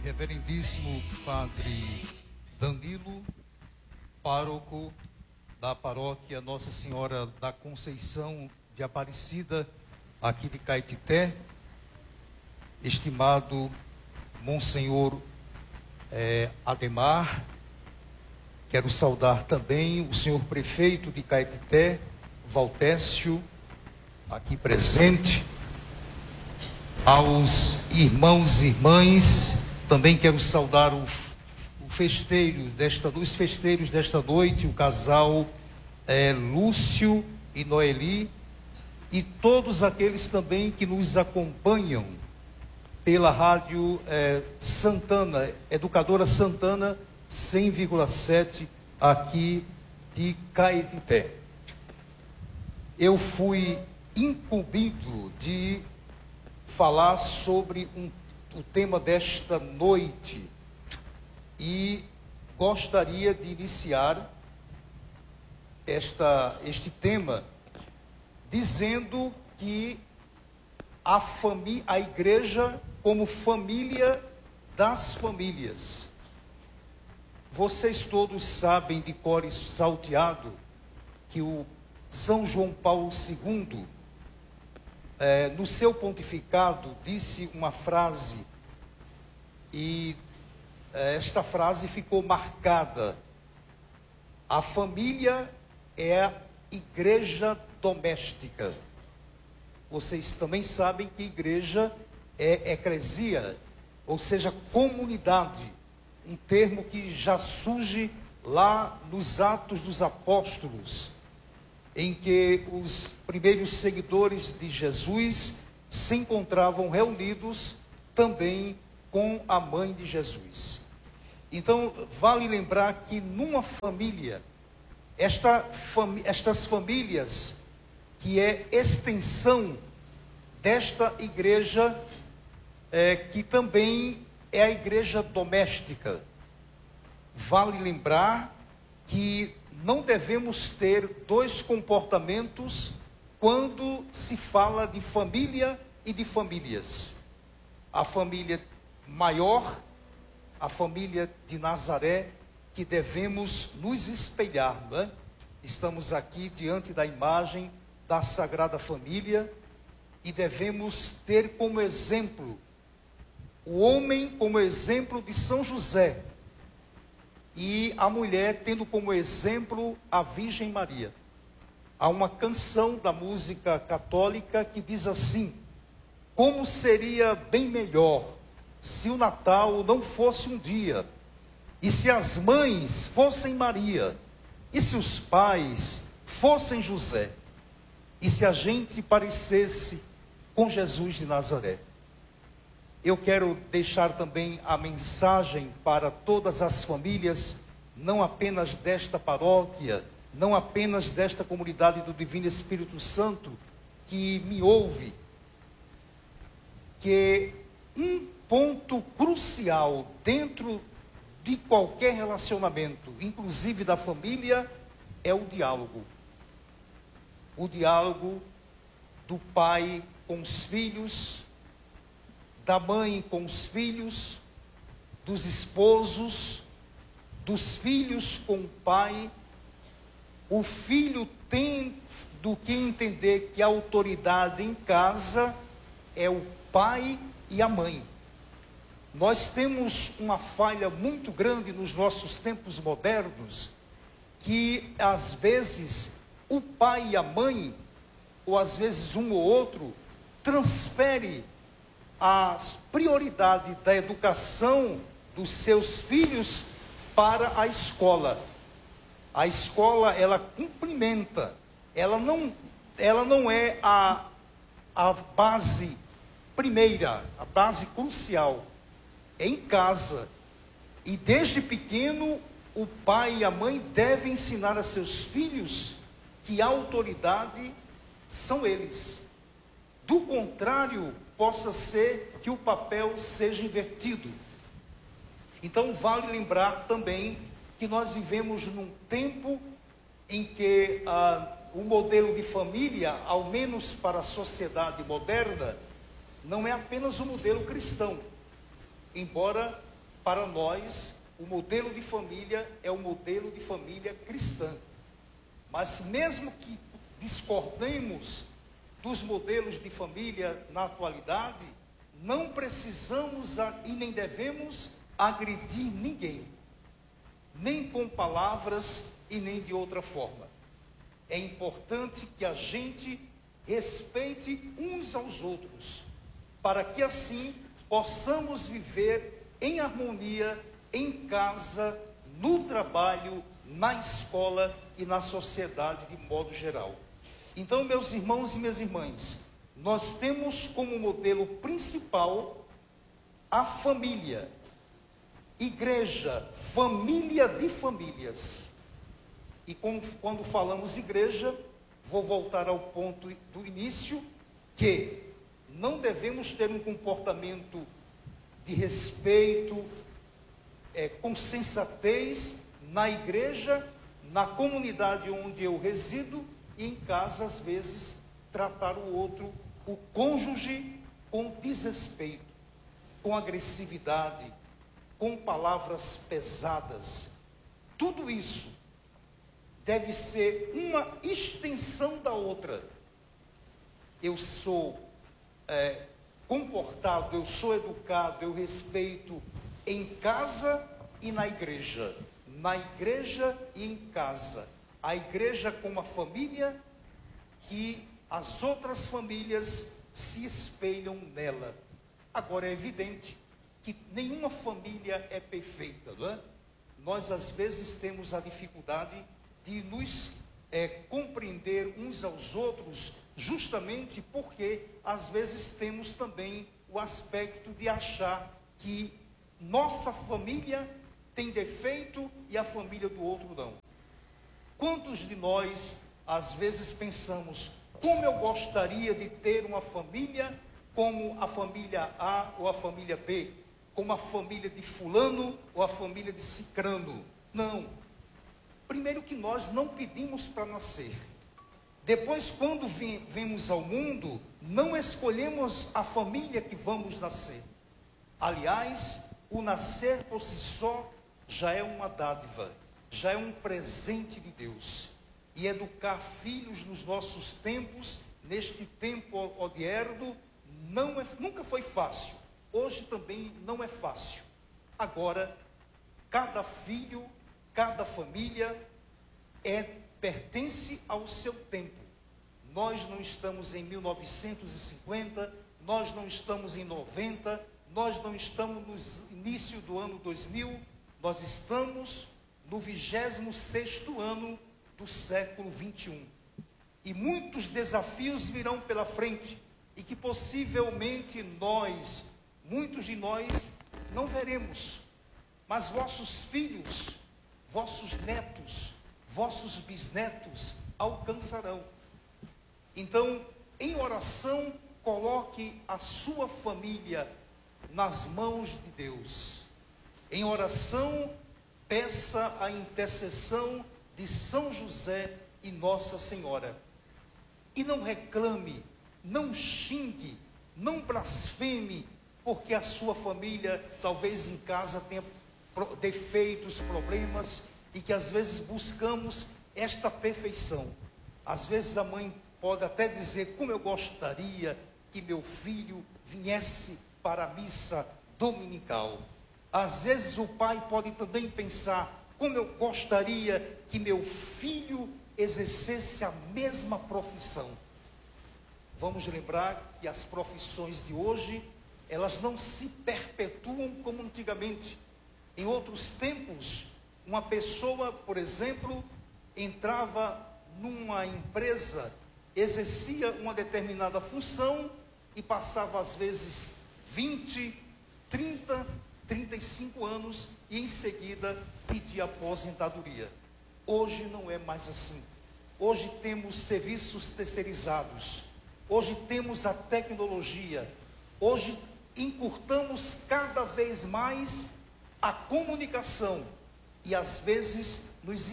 Reverendíssimo Padre Danilo, pároco da paróquia Nossa Senhora da Conceição de Aparecida, aqui de Caetité, estimado Monsenhor Ademar, quero saudar também o senhor prefeito de Caetité, Valtécio, aqui presente, aos irmãos e irmãs, também quero saudar os festeiros desta noite, o casal Lúcio e Noeli, e todos aqueles também que nos acompanham pela rádio Santana, Educadora Santana 100,7 aqui de Caetité. Eu fui incumbido de falar sobre o tema desta noite e gostaria de iniciar este tema dizendo que a igreja como família das famílias. Vocês todos sabem de cor salteado que o São João Paulo II, no seu pontificado, disse uma frase, e esta frase ficou marcada: a família é a igreja doméstica. Vocês também sabem que igreja é eclesia, ou seja, comunidade, um termo que já surge lá nos Atos dos Apóstolos, em que os primeiros seguidores de Jesus se encontravam reunidos também com a mãe de Jesus. Então, vale lembrar que numa família, estas famílias, que é extensão desta igreja, que também é a igreja doméstica, vale lembrar que não devemos ter dois comportamentos quando se fala de família e de famílias. A família maior, a família de Nazaré, que devemos nos espelhar, não é? Estamos aqui diante da imagem da Sagrada Família e devemos ter como exemplo o homem, como exemplo de São José, e a mulher tendo como exemplo a Virgem Maria. Há uma canção da música católica que diz assim: como seria bem melhor se o Natal não fosse um dia, e se as mães fossem Maria, e se os pais fossem José, e se a gente parecesse com Jesus de Nazaré. Eu quero deixar também a mensagem para todas as famílias, não apenas desta paróquia, não apenas desta comunidade do Divino Espírito Santo, que me ouve, que um ponto crucial dentro de qualquer relacionamento, inclusive da família, é o diálogo. O diálogo do pai com os filhos, da mãe com os filhos, dos esposos, dos filhos com o pai. O filho tem do que entender que a autoridade em casa é o pai e a mãe. Nós temos uma falha muito grande nos nossos tempos modernos, que às vezes o pai e a mãe, ou às vezes um ou outro, transfere a prioridade da educação dos seus filhos para a escola. A escola, ela cumprimenta, ela não é a base primeira, a base crucial. É em casa. E desde pequeno, o pai e a mãe devem ensinar a seus filhos que a autoridade são eles. Do contrário, possa ser que o papel seja invertido. Então, vale lembrar também que nós vivemos num tempo em que o modelo de família, ao menos para a sociedade moderna, não é apenas o modelo cristão. Embora para nós, o modelo de família é o modelo de família cristã. Mas mesmo que discordemos dos modelos de família na atualidade, não precisamos e nem devemos agredir ninguém, nem com palavras e nem de outra forma. É importante que a gente respeite uns aos outros, para que assim possamos viver em harmonia, em casa, no trabalho, na escola e na sociedade de modo geral. Então, meus irmãos e minhas irmãs, nós temos como modelo principal a família, igreja, família de famílias. E quando falamos igreja, vou voltar ao ponto do início, que não devemos ter um comportamento de respeito, com sensatez na igreja, na comunidade onde eu resido, e em casa, às vezes, tratar o outro, o cônjuge, com desrespeito, com agressividade, com palavras pesadas. Tudo isso deve ser uma extensão da outra. Eu sou comportado, eu sou educado, eu respeito em casa e na igreja. Na igreja e em casa. A igreja como a família, que as outras famílias se espelham nela. Agora é evidente que nenhuma família é perfeita, não é? Nós às vezes temos a dificuldade de nos compreender uns aos outros, justamente porque às vezes temos também o aspecto de achar que nossa família tem defeito e a família do outro não. Quantos de nós às vezes pensamos, como eu gostaria de ter uma família como a família A ou a família B, como a família de fulano ou a família de cicrano? Não. Primeiro que nós não pedimos para nascer. Depois, quando vemos ao mundo, não escolhemos a família que vamos nascer. Aliás, o nascer por si só já é uma dádiva, já é um presente de Deus. E educar filhos nos nossos tempos, neste tempo odierno, nunca foi fácil. Hoje também não é fácil. Agora, cada filho, cada família pertence ao seu tempo. Nós não estamos em 1950, nós não estamos em 90, nós não estamos no início do ano 2000, nós estamos no 26º ano do século 21. E muitos desafios virão pela frente, e que possivelmente muitos de nós, não veremos. Mas vossos filhos, vossos netos, vossos bisnetos alcançarão. Então, em oração, coloque a sua família nas mãos de Deus. Em oração, peça a intercessão de São José e Nossa Senhora. E não reclame, não xingue, não blasfeme, porque a sua família, talvez em casa, tenha defeitos, problemas, e que às vezes buscamos esta perfeição. Às vezes a mãe pode até dizer, como eu gostaria que meu filho viesse para a missa dominical. Às vezes o pai pode também pensar, como eu gostaria que meu filho exercesse a mesma profissão. Vamos lembrar que as profissões de hoje, elas não se perpetuam como antigamente. Em outros tempos, uma pessoa, por exemplo, entrava numa empresa, exercia uma determinada função e passava às vezes 20, 30, 35 anos e em seguida pedia aposentadoria. Hoje não é mais assim. Hoje temos serviços terceirizados. Hoje temos a tecnologia. Hoje encurtamos cada vez mais a comunicação. E às vezes nos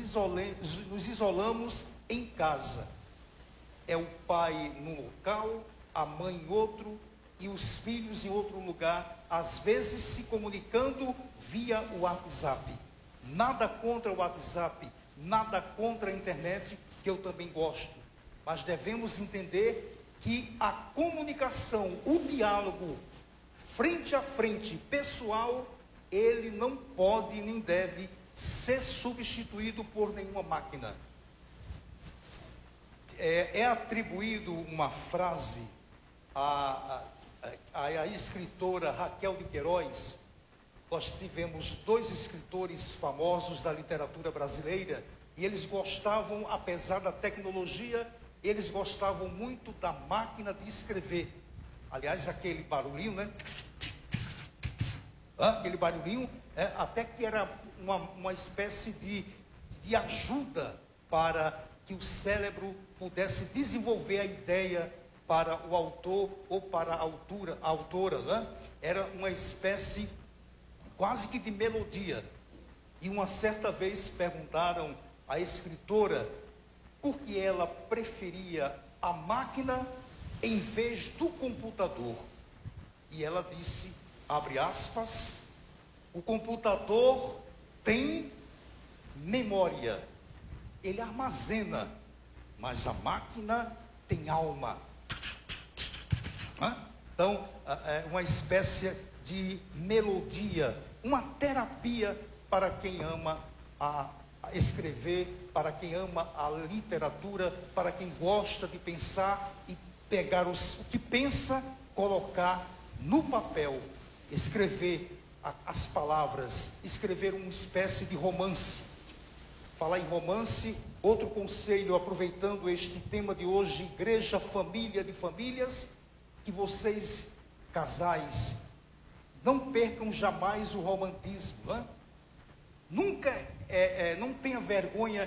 isolamos em casa. É o pai num local, a mãe em outro e os filhos em outro lugar, às vezes se comunicando via o WhatsApp. Nada contra o WhatsApp, nada contra a internet, que eu também gosto. Mas devemos entender que a comunicação, o diálogo, frente a frente, pessoal, ele não pode nem deve ser substituído por nenhuma máquina. É atribuído uma frase à escritora Raquel de Queiroz. Nós tivemos 2 escritores famosos da literatura brasileira e eles gostavam, apesar da tecnologia, eles gostavam muito da máquina de escrever. Aliás, aquele barulhinho, né? Aquele barulhinho, até que era uma espécie de ajuda para que o cérebro pudesse desenvolver a ideia para o autor ou para a autora, né? Era uma espécie quase que de melodia. E uma certa vez perguntaram à escritora por que ela preferia a máquina em vez do computador. E ela disse, abre aspas, o computador tem memória, ele armazena, mas a máquina tem alma. Então, é uma espécie de melodia, uma terapia para quem ama a escrever, para quem ama a literatura, para quem gosta de pensar e pegar o que pensa, colocar no papel, escrever as palavras, escrever uma espécie de romance. Falar em romance, outro conselho, aproveitando este tema de hoje, igreja, família de famílias, que vocês, casais, não percam jamais o romantismo, não tenha vergonha